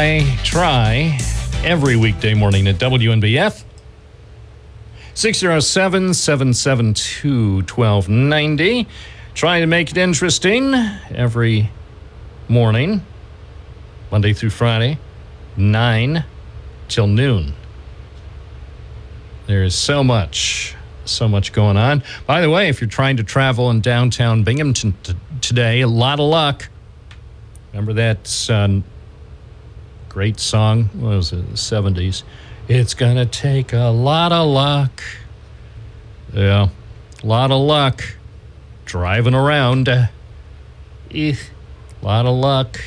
I try every weekday morning at WNBF. 607-772-1290. Trying to make it interesting every morning, Monday through Friday, 9 till noon. There is so much going on. By the way, if you're trying to travel in downtown Binghamton today, a lot of luck. Remember that great song? What was it? The 70s. It's going to take a lot of luck. Yeah, a lot of luck. Driving around. A lot of luck.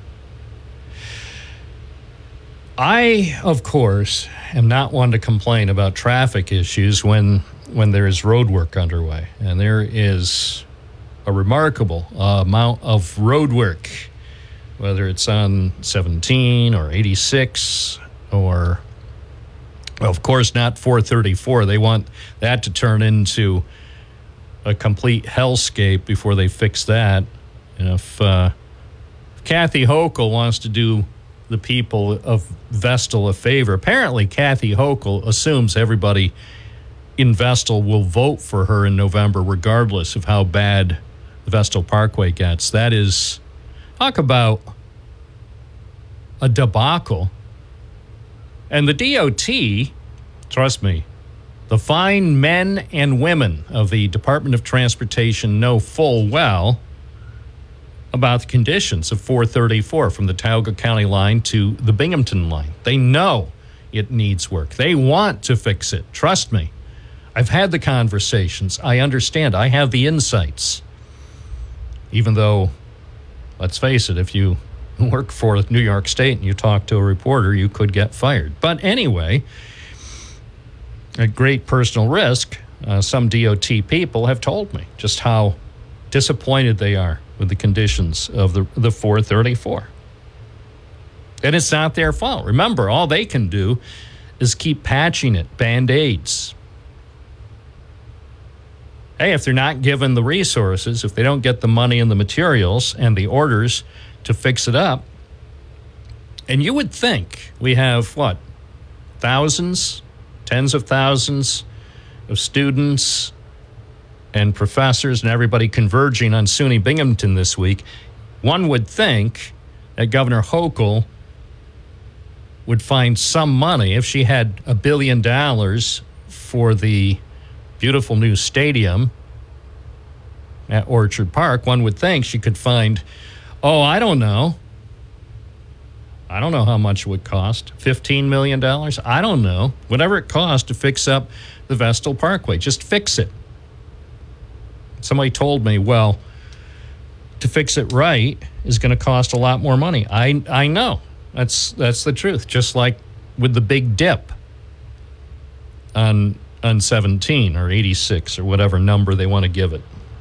I, of course, am not one to complain about traffic issues when there is road work underway. And there is a remarkable amount of road work, whether it's on 17 or 86 or, of course, not 434. They want that to turn into a complete hellscape before they fix that. And if Kathy Hochul wants to do the people of Vestal a favor, apparently Kathy Hochul assumes everybody in Vestal will vote for her in November regardless of how bad the Vestal Parkway gets. That is, talk about a debacle. And the DOT, trust me, the fine men and women of the Department of Transportation know full well about the conditions of 434 from the Tioga County line to the Binghamton line. They know it needs work. They want to fix it. Trust me. I've had the conversations. I understand. I have the insights. Even though, let's face it, if you work for New York State and you talk to a reporter, you could get fired. But anyway, at great personal risk, some DOT people have told me just how disappointed they are with the conditions of the 434. And it's not their fault. Remember, all they can do is keep patching it, Band-Aids. Hey, if they're not given the resources, if they don't get the money and the materials and the orders to fix it up, and you would think we have, what, thousands, tens of thousands of students and professors and everybody converging on SUNY Binghamton this week, one would think that Governor Hochul would find some money if she had $1 billion for the beautiful new stadium at Orchard Park. One would think she could find, I don't know how much it would cost. $15 million? I don't know. Whatever it costs to fix up the Vestal Parkway. Just fix it. Somebody told me, well, to fix it right is going to cost a lot more money. I know. That's the truth. Just like with the big dip on 17 or 86 or whatever number they want to give it.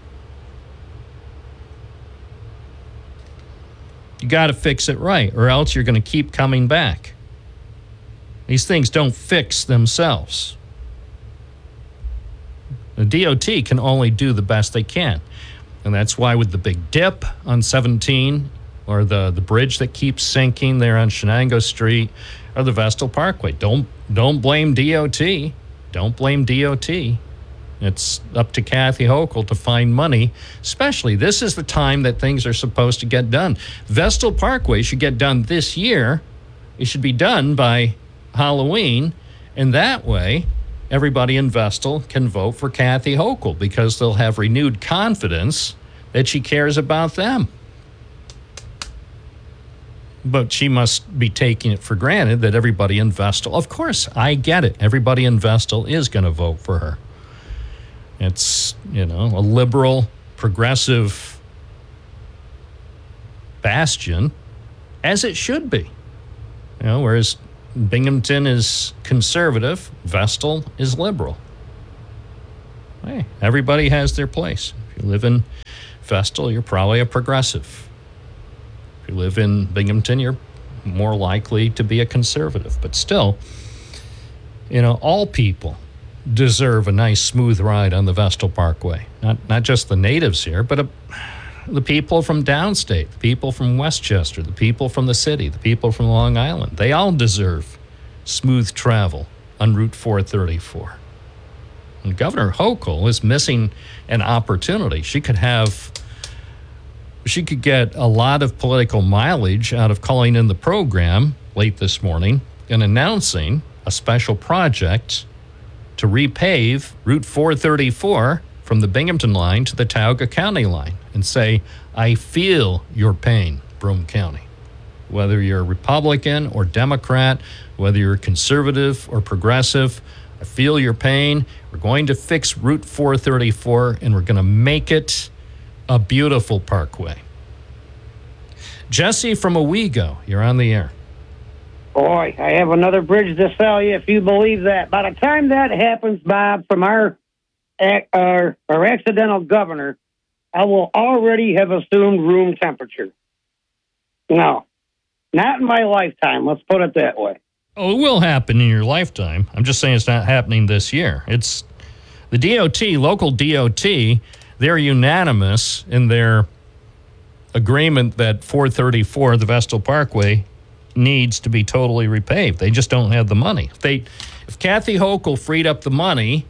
You got to fix it right, or else you're going to keep coming back. These things don't fix themselves. The DOT can only do the best they can. And that's why with the big dip on 17, or the bridge that keeps sinking there on Shenango Street, or the Vestal Parkway, don't blame DOT. Don't blame DOT. It's up to Kathy Hochul to find money. Especially, this is the time that things are supposed to get done. Vestal Parkway should get done this year. It should be done by Halloween. And that way, everybody in Vestal can vote for Kathy Hochul because they'll have renewed confidence that she cares about them. But she must be taking it for granted that everybody in Vestal, of course, I get it. Everybody in Vestal is going to vote for her. It's, a liberal, progressive bastion, as it should be. Whereas Binghamton is conservative, Vestal is liberal. Hey, everybody has their place. If you live in Vestal, you're probably a progressive. If you live in Binghamton, you're more likely to be a conservative. But still, all people deserve a nice, smooth ride on the Vestal Parkway. Not just the natives here, but the people from downstate, the people from Westchester, the people from the city, the people from Long Island. They all deserve smooth travel on Route 434. And Governor Hochul is missing an opportunity. She could get a lot of political mileage out of calling in the program late this morning and announcing a special project to repave Route 434 from the Binghamton line to the Tioga County line and say, I feel your pain, Broome County. Whether you're a Republican or Democrat, whether you're conservative or progressive, I feel your pain. We're going to fix Route 434 and we're going to make it a beautiful parkway. Jesse from Owego, you're on the air. Boy, I have another bridge to sell you if you believe that. By the time that happens, Bob, from our accidental governor, I will already have assumed room temperature. No, not in my lifetime. Let's put it that way. Oh, it will happen in your lifetime. I'm just saying it's not happening this year. It's the DOT, local DOT, they're unanimous in their agreement that 434, the Vestal Parkway, needs to be totally repaved. They just don't have the money. If Kathy Hochul freed up the money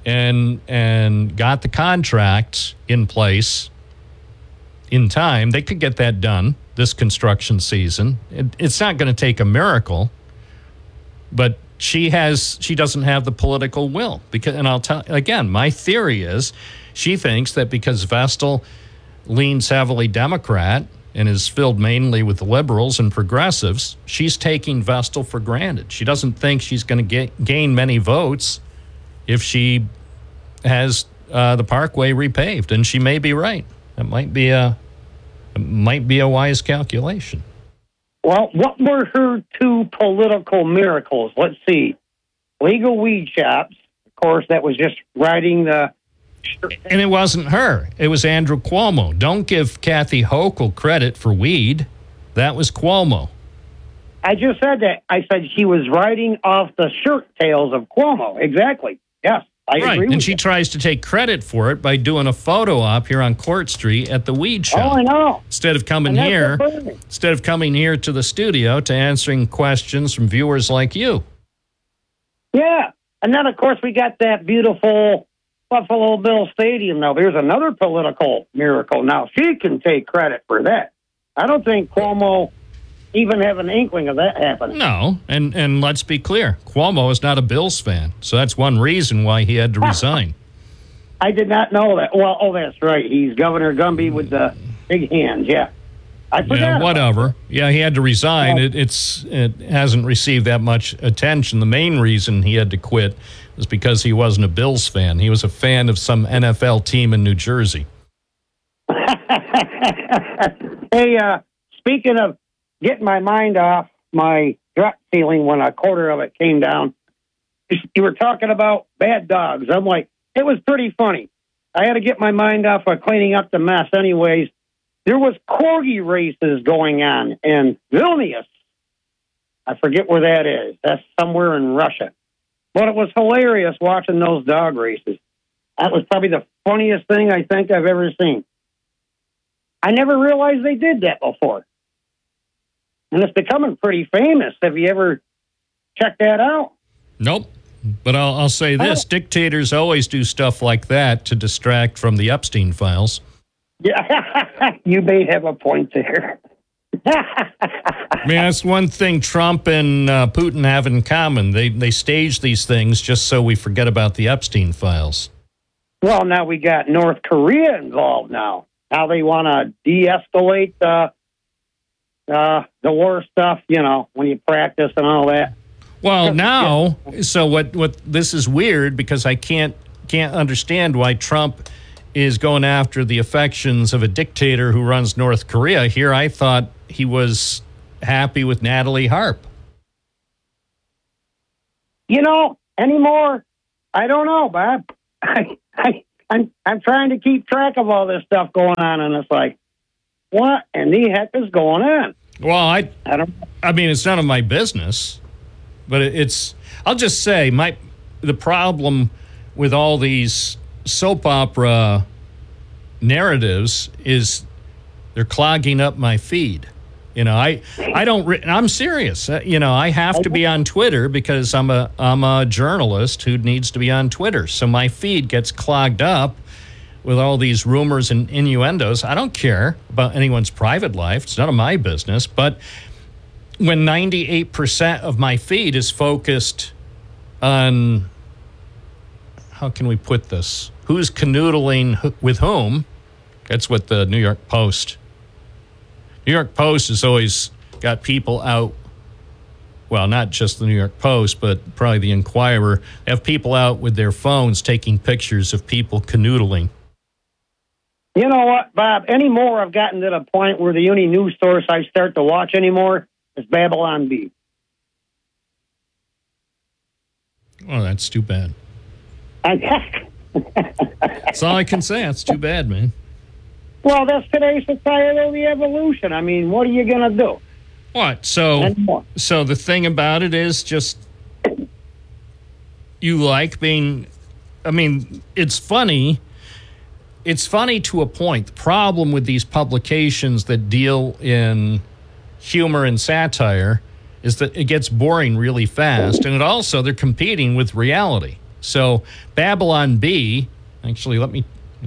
and got the contract in place in time, they could get that done this construction season. It's not going to take a miracle, but she doesn't have the political will. And I'll tell again, my theory is she thinks that because Vestal leans heavily Democrat and is filled mainly with liberals and progressives, she's taking Vestal for granted. She doesn't think she's going to gain many votes if she has the parkway repaved, and she may be right. It might be a wise calculation. Well, what were her two political miracles? Let's see. Legal weed shops. Of course, that was just riding the... And it wasn't her. It was Andrew Cuomo. Don't give Kathy Hochul credit for weed. That was Cuomo. I just said that. I said she was riding off the shirt tails of Cuomo. Exactly. Yes, I agree with and she tries to take credit for it by doing a photo op here on Court Street at the weed shop. Oh, I know. Instead of coming here to the studio to answering questions from viewers like you. Yeah. And then, of course, we got that beautiful Buffalo Bill Stadium. Now, there's another political miracle. Now, she can take credit for that. I don't think Cuomo even have an inkling of that happening. No, and let's be clear. Cuomo is not a Bills fan, so that's one reason why he had to resign. I did not know that. Well, that's right. He's Governor Gumby with the big hands, yeah. I forgot. Yeah, whatever. Yeah, he had to resign. It hasn't received that much attention. The main reason he had to quit was because he wasn't a Bills fan. He was a fan of some NFL team in New Jersey. Hey, speaking of getting my mind off my gut feeling when a quarter of it came down, you were talking about bad dogs. I'm like, it was pretty funny. I had to get my mind off of cleaning up the mess anyways. There was corgi races going on in Vilnius. I forget where that is. That's somewhere in Russia. But it was hilarious watching those dog races. That was probably the funniest thing I think I've ever seen. I never realized they did that before. And it's becoming pretty famous. Have you ever checked that out? Nope. But I'll say this. Dictators always do stuff like that to distract from the Epstein files. Yeah, you may have a point there. I mean, that's one thing Trump and Putin have in common. They stage these things just so we forget about the Epstein files. Well, now we got North Korea involved now. How they want to de-escalate the war stuff, when you practice and all that. Well, now, so what this is weird because I can't understand why Trump is going after the affections of a dictator who runs North Korea. Here, I thought he was happy with Natalie Harp. Anymore, I don't know, Bob. I'm trying to keep track of all this stuff going on, and it's like, what in the heck is going on? Well, I mean, it's none of my business, but I'll just say the problem with all these soap opera narratives is They're clogging up my feed. I don't. I'm serious. I have to be on Twitter because I'm a journalist who needs to be on Twitter. So my feed gets clogged up with all these rumors and innuendos. I don't care about anyone's private life. It's none of my business. But when 98% of my feed is focused on, how can we put this? Who's canoodling with whom? That's what the New York Post has always got people out. Well, not just the New York Post, but probably the Inquirer. They have people out with their phones taking pictures of people canoodling. You know what, Bob? Anymore, I've gotten to the point where the only news source I start to watch anymore is Babylon Bee. Oh, that's too bad. That's all I can say. That's too bad, man. Well, that's today's society of the evolution. I mean, what are you going to do? What? So the thing about it is just you like being, I mean, it's funny. It's funny to a point. The problem with these publications that deal in humor and satire is that it gets boring really fast. And they're competing with reality. So Babylon Bee, actually, what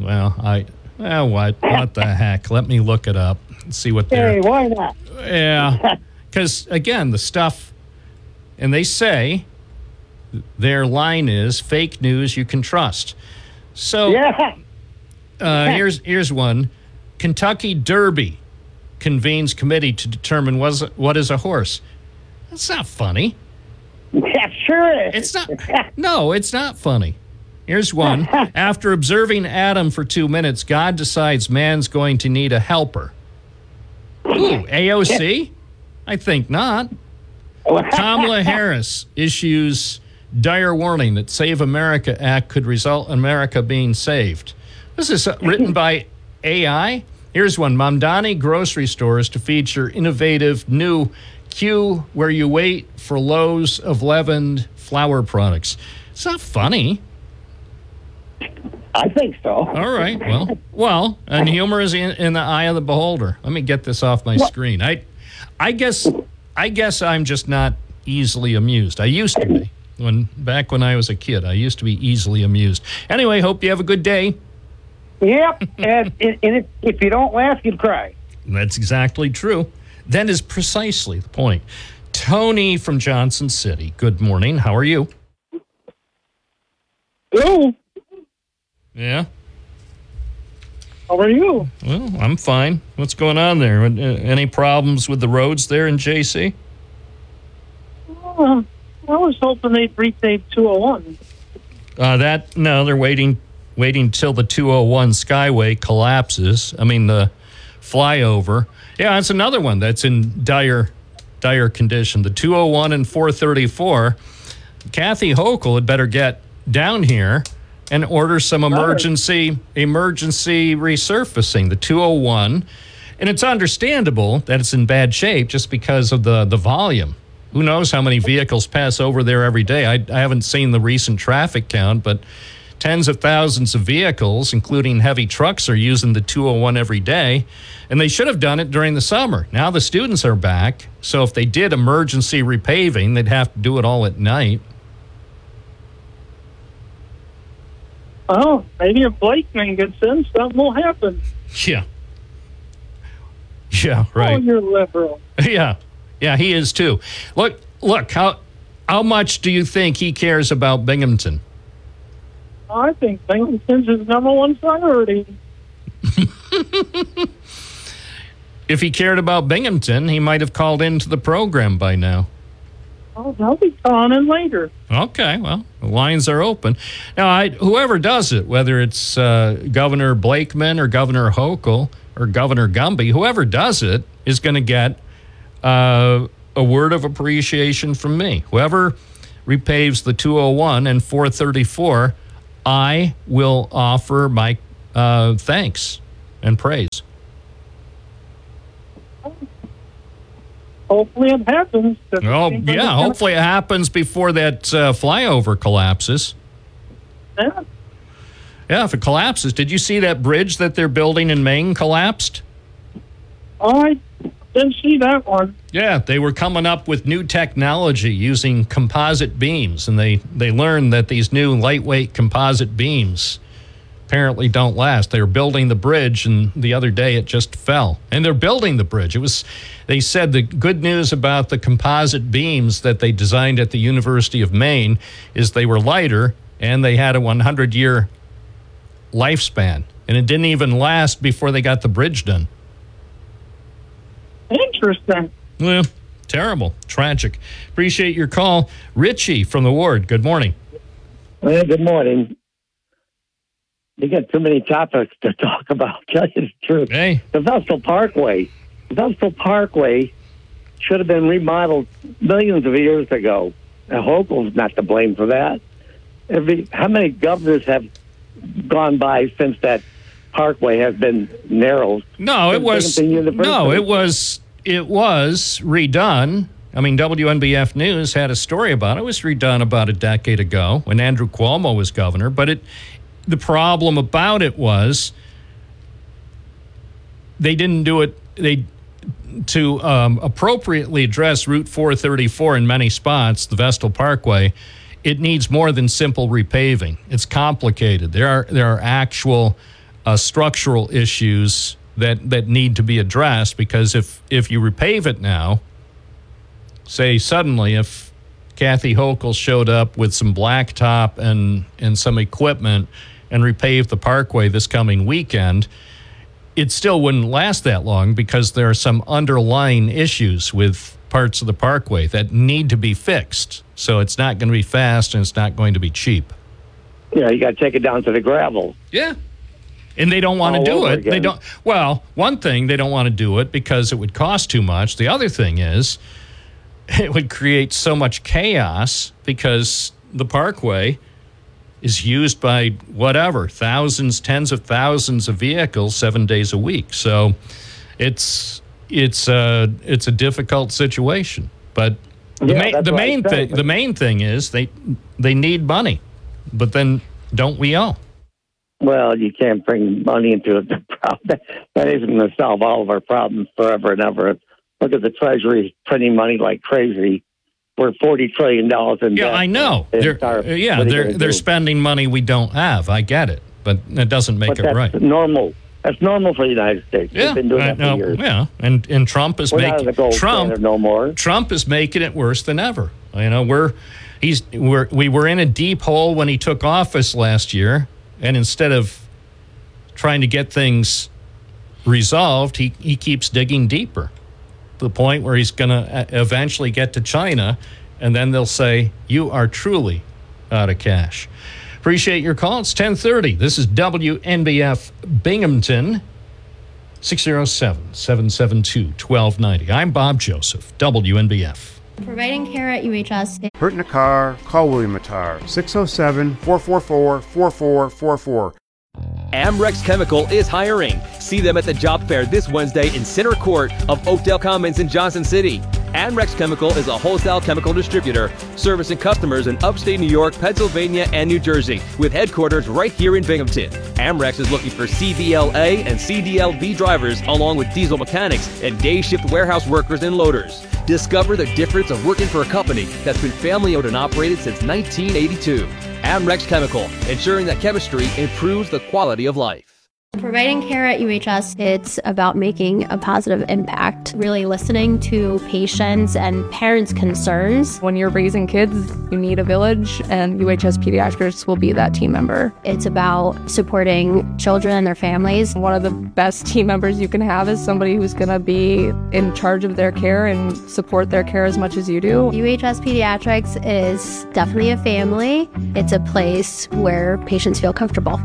the heck? Let me look it up and see what they're... Hey, why not? Yeah, because, again, the stuff... And they say their line is, fake news you can trust. So here's one. Kentucky Derby convenes committee to determine what is a horse. That's not funny. Yeah, sure is. It's not. No, it's not funny. Here's one. After observing Adam for 2 minutes, God decides man's going to need a helper. Ooh, AOC? I think not. Kamala Harris issues dire warning that Save America Act could result in America being saved. This is written by AI. Here's one. Mamdani grocery stores to feature innovative new queue where you wait for loaves of leavened flour products. It's not funny. I think so. All right. Well, and humor is in the eye of the beholder. Let me get this off my screen. I guess I'm just not easily amused. I used to be. Back when I was a kid, I used to be easily amused. Anyway, hope you have a good day. Yep. And if you don't laugh, you'd cry. That's exactly true. That is precisely the point. Tony from Johnson City. Good morning. How are you? Hello. Yeah. How are you? Well, I'm fine. What's going on there? Any problems with the roads there in JC? I was hoping they'd repave 201. No, they're waiting till the 201 Skyway collapses. I mean, the flyover. Yeah, that's another one that's in dire condition. The 201 and 434. Kathy Hochul had better get down here and order some emergency resurfacing. The 201, and it's understandable that it's in bad shape just because of the volume. Who knows how many vehicles pass over there every day? I haven't seen the recent traffic count, but tens of thousands of vehicles, including heavy trucks, are using the 201 every day. And they should have done it during the summer. Now the students are back, so if they did emergency repaving, they'd have to do it all at night. Oh, maybe if Blakeman gets in, something will happen. Yeah. Yeah, right. Oh, you're liberal. Yeah, he is too. Look, how much do you think he cares about Binghamton? I think Binghamton's his number one priority. If he cared about Binghamton, he might have called into the program by now. Oh, they'll be calling in later. Okay, well, the lines are open. Now, whoever does it, whether it's Governor Blakeman or Governor Hochul or Governor Gumby, whoever does it is going to get a word of appreciation from me. Whoever repaves the 201 and 434, I will offer my thanks and praise. Hopefully it happens. Oh, yeah, hopefully it happens before that flyover collapses. Yeah. Yeah, if it collapses. Did you see that bridge that they're building in Maine collapsed? Oh, I didn't see that one. Yeah, they were coming up with new technology using composite beams, and they learned that these new lightweight composite beams apparently don't last. They were building the bridge, and the other day it just fell. And they're building the bridge. They said the good news about the composite beams that they designed at the University of Maine is they were lighter and they had a 100-year lifespan. And it didn't even last before they got the bridge done. Interesting. Well, terrible. Tragic. Appreciate your call. Richie from the Ward, good morning. Well, good morning. You got too many topics to talk about. Tell you the truth. Hey. The Vestal Parkway should have been remodeled millions of years ago. And Hochul's not to blame for that. How many governors have gone by since that parkway has been narrowed? No, it was redone. I mean, WNBF News had a story about it. It was redone about a decade ago when Andrew Cuomo was governor, but the problem about it was they didn't do it. To appropriately address Route 434 in many spots, the Vestal Parkway, it needs more than simple repaving. It's complicated. There are actual structural issues that need to be addressed, because if you repave it now, say suddenly if Kathy Hochul showed up with some blacktop and some equipment and repave the parkway this coming weekend, it still wouldn't last that long, because there are some underlying issues with parts of the parkway that need to be fixed. So it's not going to be fast and it's not going to be cheap. Yeah, you got to take it down to the gravel. Yeah. And they don't want to do it. Again. They don't. Well, one thing, they don't want to do it because it would cost too much. The other thing is it would create so much chaos because the parkway is used by thousands, tens of thousands of vehicles 7 days a week. So it's a difficult situation. But the main thing is they need money. But then don't we all? Well, you can't bring money into the problem. That isn't going to solve all of our problems forever and ever. Look at the Treasury printing money like crazy. We're $40 trillion in debt. Yeah, I know. They're spending money we don't have. I get it, but that doesn't make it right. Normal. That's normal for the United States. Yeah, we've been doing that for years. Yeah, and Trump is making Trump is making it worse than ever. You know, we were in a deep hole when he took office last year, and instead of trying to get things resolved, he keeps digging deeper. The point where he's going to eventually get to China, and then they'll say, you are truly out of cash. Appreciate your call. It's 10:30. This is WNBF Binghamton, 607-772-1290. I'm Bob Joseph, WNBF. Providing care at UHS. Hurt in a car, call William Matar, 607-444-4444. Amrex Chemical is hiring. See them at the job fair this Wednesday in Center Court of Oakdale Commons in Johnson City. Amrex Chemical is a wholesale chemical distributor servicing customers in upstate New York, Pennsylvania, and New Jersey, with headquarters right here in Binghamton. Amrex is looking for CDLA and CDLB drivers, along with diesel mechanics and day shift warehouse workers and loaders. Discover the difference of working for a company that's been family owned and operated since 1982. Amrex Chemical, ensuring that chemistry improves the quality of life. Providing care at UHS, it's about making a positive impact, really listening to patients and parents' concerns. When you're raising kids, you need a village, and UHS Pediatrics will be that team member. It's about supporting children and their families. One of the best team members you can have is somebody who's going to be in charge of their care and support their care as much as you do. UHS Pediatrics is definitely a family. It's a place where patients feel comfortable.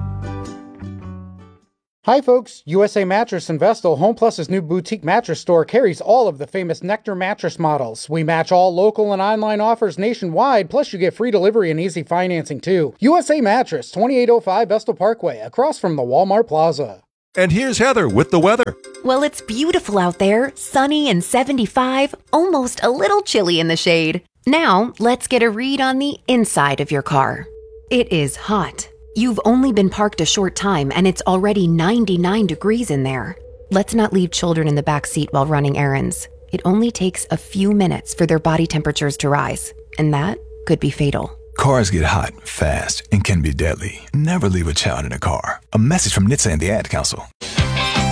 Hi folks, USA Mattress and Vestal, Home Plus's new boutique mattress store, carries all of the famous Nectar mattress models. We match all local and online offers nationwide, plus you get free delivery and easy financing too. USA Mattress, 2805 Vestal Parkway, across from the Walmart Plaza. And here's Heather with the weather. Well, it's beautiful out there, sunny and 75, almost a little chilly in the shade. Now, let's get a read on the inside of your car. It is hot. You've only been parked a short time and it's already 99 degrees in there. Let's not leave children in the back seat while running errands. It only takes a few minutes for their body temperatures to rise, and that could be fatal. Cars get hot, fast, and can be deadly. Never leave a child in a car. A message from NHTSA and the Ad Council.